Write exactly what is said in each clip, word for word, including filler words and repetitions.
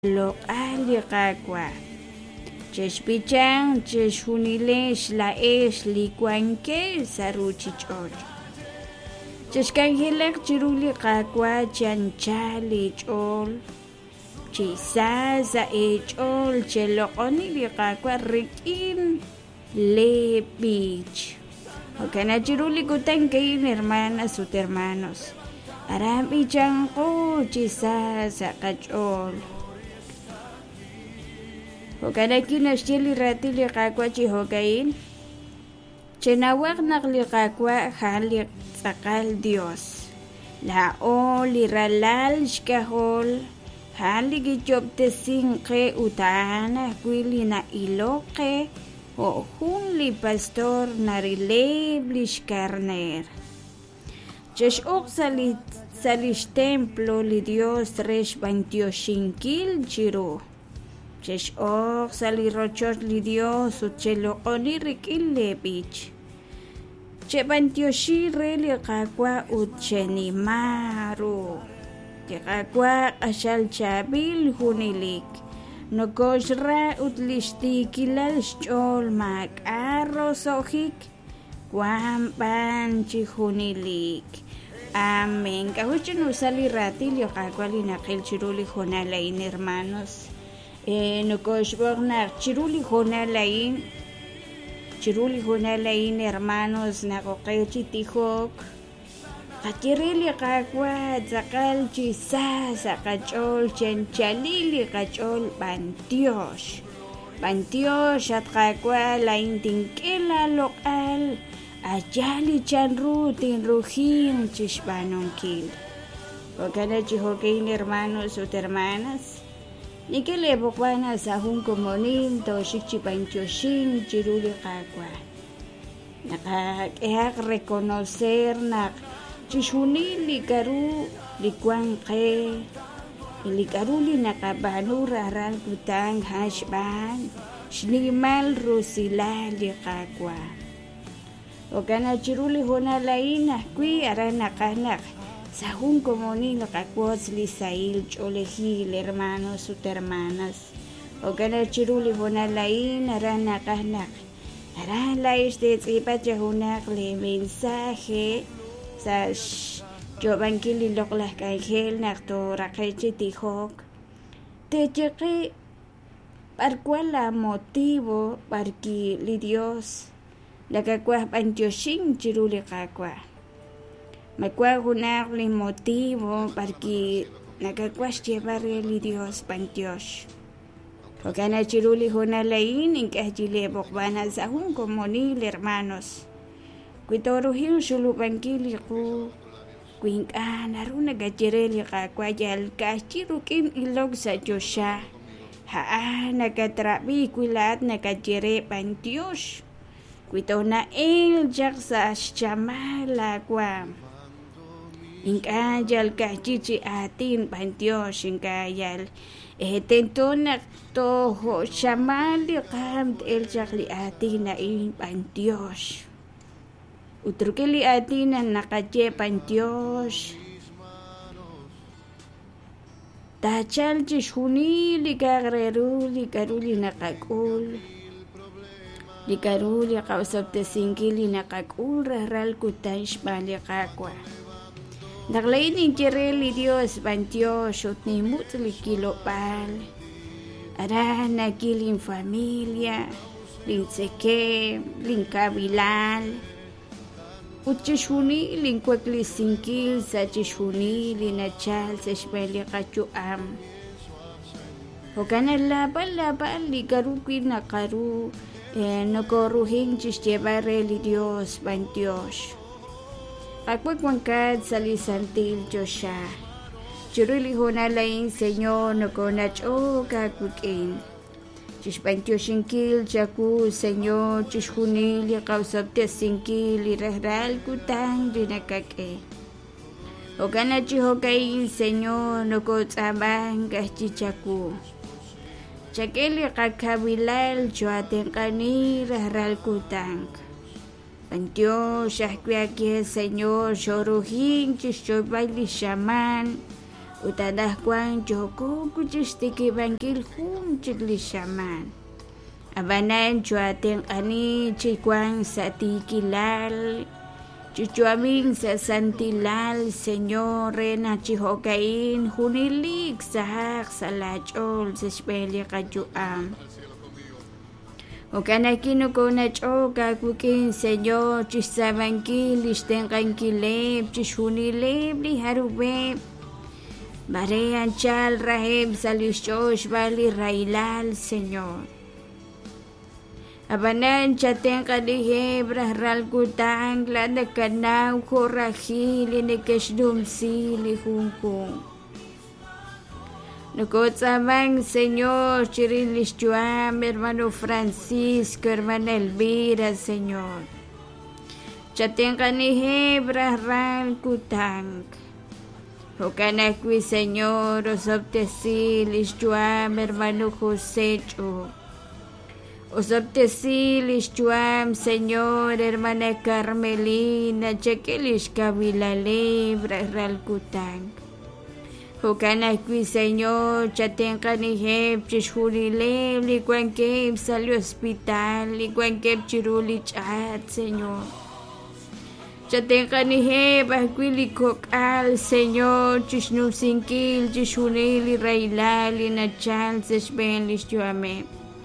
loq'ali qakwa chexpichan chexjunilex la'ex likwanke saruchich'ol chexkanjelaq chiruli qakwa chanchali ch'ol chisasa ech'ol cheloq'oni li qakwa rik'in lebich okana chiruli kutankein hermanas ut hermanos aram ichanqu chisasa qach'ol Hokana kina xtili rati li qakwa chi hokain chenawaq naq li qakwa jan li tz'aqal Dios la o li ralal xkajol jan li kichoptesinqe utana kwili na iloqe o jun li pastor narileb li xkarner chex uq salit salix templo li Dios rex veintioshinkil chiru chex oq sali rochot li Dios ut cheloq'oni rik'in lebich che veintiyoshi re li qakwa ut chenimaru li qakwa q'axal chabil junilik nokox ra ut lixtikilal xch'ol mak'arro so'jik kwan b'an chi junilik amén kajuchun usali rati li qakwa li naqil chiruli jonalain hermanos Eh, no koshbognar chiruli jonalain chiruli jonalain hermanos nagoqechi tijok qatirili qakwa tzaqal chisasa qach'ol chenchalili qach'ol bantiosh bantiosh at qakwa la intinkela loq'al ayali chanru tinrujin chishbanonkil okana chihokein hermanos ut hermanas Nikele bokwana sa hun komonin to shikchi panchoshin chiruli qakwa. Naka kehak reconocer nak chishuni likaru likwanqe likaruli nakabanu raral kutang hashban shnimal rusila liqakwa. Okana chiruli honalaina kui arana kanak Sahun komoni nakakwos li sail cholehil hermanos ut hermanas. Ogana chiruli honalain arana kahnak. Arala este tsipa chahunak le mensaje sa jobankili loklah kaihel nakto rakechi tijok. Te cheqi parkuala motivo parki li Dios. Lakakwah pantioshin chiruli kakwa. Makuagunar li motivo para que nakakwas llevar li Dios pantiosh. Okana chiruli honalain inkajile bokbana sahun komonil hermanos. Kuitoruhin shulubankili ku kuinkan aruna gajireli kakwayal kachirukin ilog sa Josha. Haa nakatrabi kuilat nakajire pantiosh. Kuito na il jak sa shamala kwam. Inkayal kachichi atin pantiosh inkayal eh tentonak toho shamali qamt el jakli atin na in pantiosh utrukeli atin na nakache pantiosh tachal chishuni likagreru likaruli nakakul likaruli qausapte singili nakakul ral kutash bali qakwa Naglain in Jereli Dios Bantiosh ut ni mutli kilopal. Ara nagilin familia, lin seke, lin kabilal. Ut chishuni lin kwekli sinkil sa chishuni lin achal sa shbeli kachuam. Hokana labal labal li karukin na karu eh, nakoruhin chishtiebareli Dios Bantiosh. Pagpagwangkad sa lisantil Josha. Chiruli honalain Senyor no konacho kakukin. Chishpantyo shinkil chaku Senyor chishunil kausapte sinkil irahral kutang dinakake. Ogana chihokain Senyor no kotsabang kachichaku. Chakeli kakabilal chuaten kani rahral kutang. Pantio shahkwiaki Señor shoruhin chishoy baili shaman utadah kwan joko kuchistiki bangkil hum chigli shaman. Abanan chuateng ani chikwan sa tikilal, chuchuaming sa santilal, Señor, rena chihokain, hunilig sa hak sa lachol, sa speli kajuam. O kanakino ko na choka kukin, Señor, chisabangkil, istengkankileb, chishunileb, li harubeb, Barean chal raheb salishosh bali railal, Señor. Abanan chateng kadiheb rahral kutang lada kanaw korahili ni kesdum sili hungkung. Nukotzamang, Señor, chirilis chuam, hermano Francisco, hermana Elvira, Señor. Chateng kadiheb rahral kutang. Hokanakwi, Señor, osoptesil, ishchuam, hermano José Chu. Osoptesil, ishchuam, Señor, hermana Carmelina, chequelish kabilale, bralkutang. Hokanakwi, Señor, chatenkaniheb, chishulileb, likuankeb, salió hospital, likuankeb chiruli chat, Señor. Chatenkaniheb, ahquilikokal, Señor, chisnusinkil, chishunili, railali, nachal, seshben, lishtuame.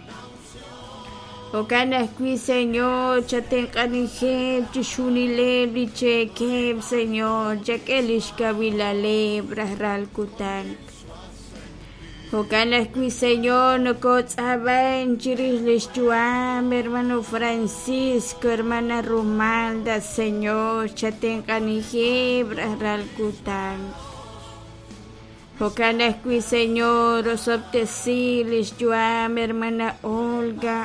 Okanahkwi, Señor, chatenkaniheb, chishunileb, lichekeb, Señor, chakelish kabilaleb, rahral kutang. Hokanakwi, Señor, no kotzaban, chiris lishtuam, hermano Francisco, hermana Romalda, Señor, chatenkaniheb, rahral kutang. Hokanakwi, Señor, osoptesil, lishtuam, hermana Olga.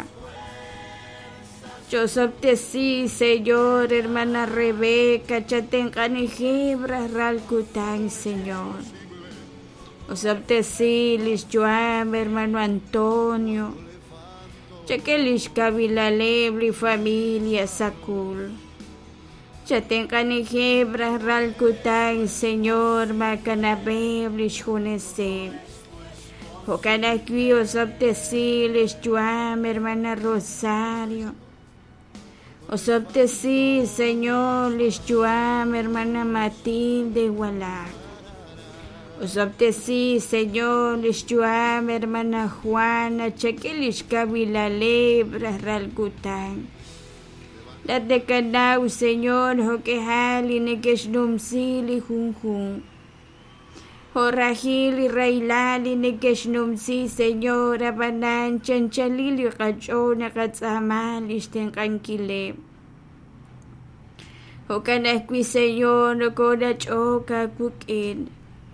Chosoptesi, Señor, hermana Rebeca, chatenkaniheb, rahral kutang, Señor. Osoptesi, lishtuam, hermano Antonio. Chakelish kabilalebli familia sakul. Chatenkaniheb, rahral kutang, Señor, makanabebli shunese. Hokanakwi, osoptesi, lishtuam, hermana Rosario. Osoptesi, Señor, lishtuam, hermana Matilde Walak. Osoptesi, Señor, lishtuam, hermana Juana, chakelish kabilale, brahral kutang. Date kanaw, Señor, hokehali nekeshnumsili hunghung. Horahili railali nekeshnumsi, Señor, abanan chanchalili kachona katsamali stenkankile. Hokanakwi, Señor, nokona choka kukin.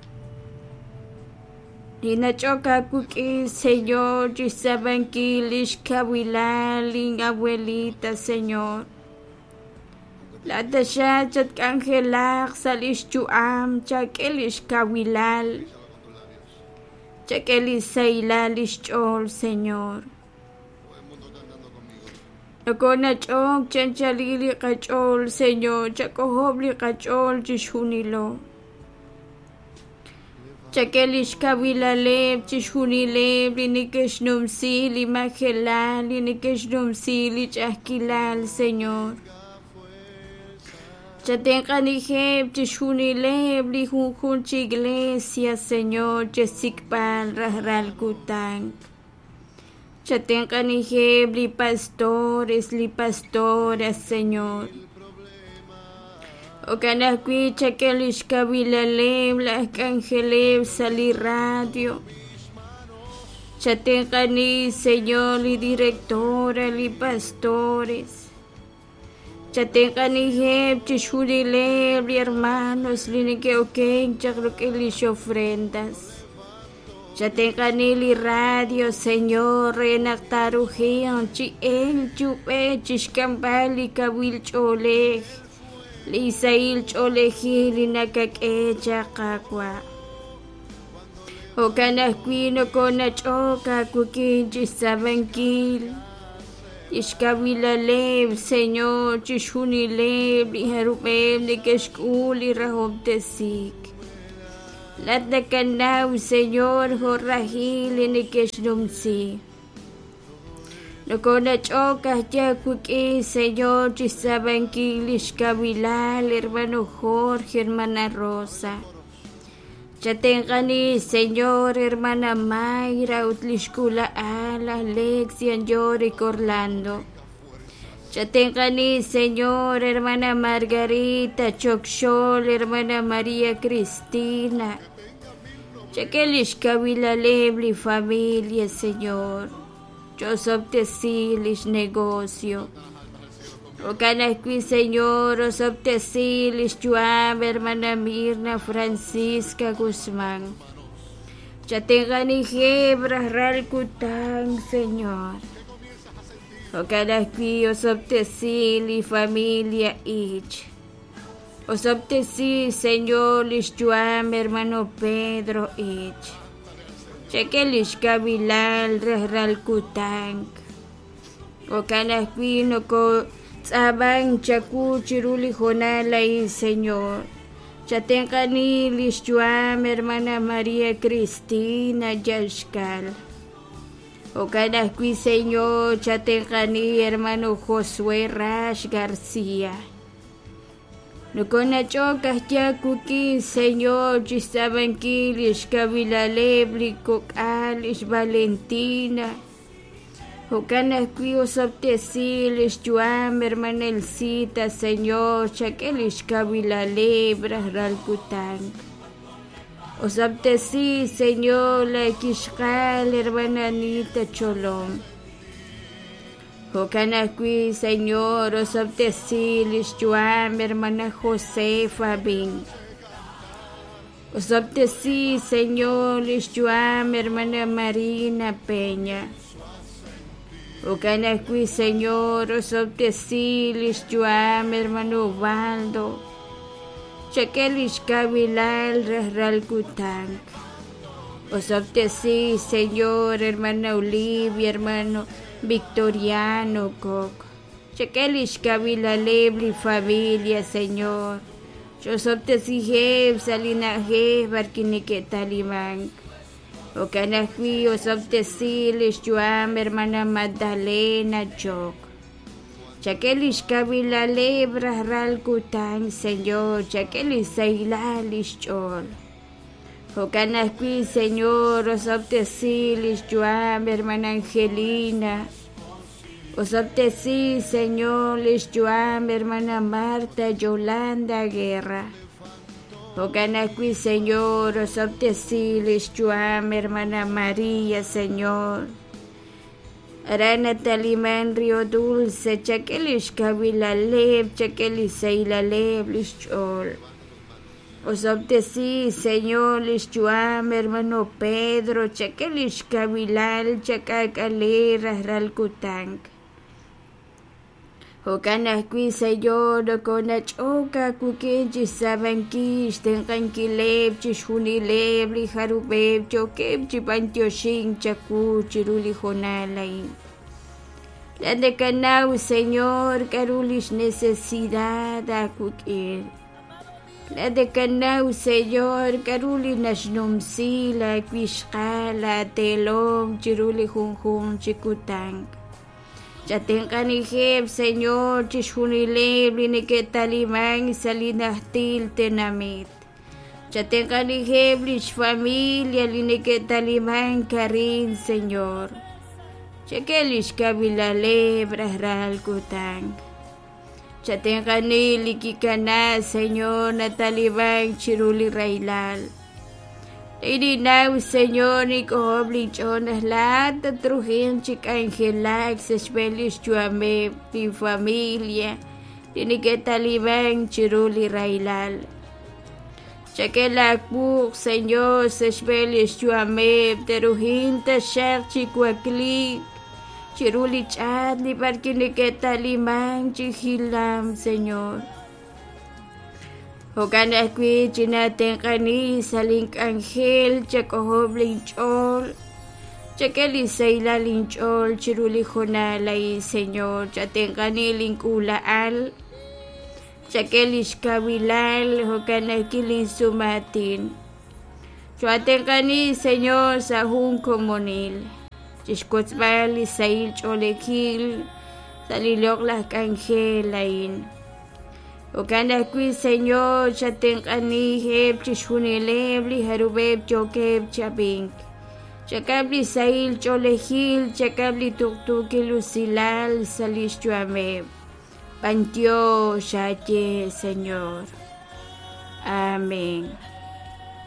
Dinachoka kukin, Señor, chisabankilish kawilaling abuelita, Señor. Lada siya chat kangelak salish chuam chakelish kawilal. Chakelish sailalish chol, Señor. Nakona chok chanchalili kachol, Señor, chakohobli kachol chishunilo. Chakelish kawilaleb chishunileb linikeshnumsili magelal linikeshnumsili chahkilal, Señor. Chatenkaniheb, chishunileb, lijunjun iglesia, Señor, chesikpal, rahral kutang. Chatenkaniheb, li pastores, li pastoras, Señor. Okanakwi, chakelish kabilaleb, lahkangeleb, sali radio. Chatenkani, Señor, li directora, li pastores. Chatenkaniheb, chishunileb, hermanos, linikeokeng, chakrokelis ofrendas. Chatenkanili radio, Señor, renaktarujion, chien, chupe, chishkambali, kawil cholej, lisail choleji, linakakecha, kakwa. Okanahkwino konachoka, kukin, chisabankil. Ishkawilaleb, Señor, chishunileb, liharubeb, likeshkul, lirahobtesik. Lat de canau, Señor, jorrajil en ikeshnumsi. No con choca ya cuqui, Señor, chisabanquilish kabilal, hermano Jorge, hermana Rosa. Ya tengani, Señor, hermana Mayra, utlishkula ala, Alexia, Yorick, Orlando. Ya tengani, Señor, hermana Margarita, Chocchol, hermana María Cristina. Ya que lish kabila lebli familia, Señor. Yo sobtesilis negocio. O canasqui, Señor, o sobtesilis Juan, hermana Mirna Francisca Guzmán. Ya tengan hijebras ralcután, Señor. O canasqui, o sobtesilis familia ich. O sobtesilis, Señor, lis Juan, hermano Pedro ich. Chequelish kabilal rehral kutang. O canasquino ko tzabang chaku chiruli jonalay, Señor. Chatencani lischuam, hermana María Cristina Yashkal. O canasqui, Señor, chatencani hermano Josué Rash García. No con achocas ya cuqui, Señor, chisabanquilish, kabilalebli, cocalish, Valentina. O canasqui, o sobtesilis, Juan, hermana Elcita, Señor, chaquelish, kabilalebras, ralcutang. O sobtesi, Señor, la quishcal, hermana Anita Cholom. O canasqui, Señor, o sobtesilis, Juan, hermana Josefa Bin. O sobtesi, Señor, lis Juan, hermana Marina Peña. O canasqui, Señor, o sobtesilis, Juan, hermano Valdo. Chaquelish kabilal, ralcutang. O sobtesi, Señor, hermana Olivia, hermano Victoriano Coc. Chequelish kabila lebli familia, Señor. Yo sobtesi jeb, salina jeb, barquinique talimang. O canasqui, o sobtesi, lish Juan, hermana Magdalena Joc. Chequelish kabila lebra ralcutang, Señor. Chequelish saila lish chol. O canasqui, Señor, o sobtesi, lis Juan, hermana Angelina. O sobtesi, Señor, lis Juan, hermana Marta Yolanda Guerra. O canasqui, Señor, o sobtesi, lis Juan, hermana María, Señor. Arana Talimán, Río Dulce, chaquelish kabila leb, chaquelish seila leb, lis chol. O sobtesi, Señor, lis Juan, hermano Pedro, chaquelish kabilal, chacacalera, ralcutang. O canasqui, Señor, o conachoca, cuquenchis sabanquish, tencanquileb, chishunileb, lijarubeb, choqueb, chipantioshing, chacu, chirulijonalay. La de canau, Señor, carulish necesidad a cuquel. La de canau, Señor, caruli nashnumsi, la quishkala, telom, chiruli junjun, chicutang. Ya tengan hijeb, Señor, chishunileb, lineketalimang, salinahtil, tenamit. Ya tengan hijeb, lish familia, lineketalimang, karin, Señor. Chekelish kabilaleb, rahral kutang. Chatenganil ikikana, Señor, natalibang chiruli railal. Idinaw, Señor, ni kohobling chonas lahat at truhin chik angelag sa spelis chuame ti familia. Tiniketalibang chiruli railal. Chakelakbuk, Señor, sa spelis chuame teruhin ta siyak chikwaklik. Chiruli chat ni parkiniketa limang chihilam, Señor. O canasqui, chinaten cani, salink angel, chacohobling chol. Chakelisayla linchol, chiruli jonalay, Señor. Chaten cani linkulaal. Chakelish kabilal, o canasqui linsumatin. Chuatencani, Señor, Sahun Comunil. Chishkotzbal, Isail Cholekil, Salilok las Cangelain. Okanda kui Señor, Chatencani, Heb, Chishunilebli, Harubeb, Chokeb, Chabink. Chakabli Sail Cholehil, Chakabli Tuktuki Lucilal, Salish Chuameb. Pantio Shaye, Señor. Amén.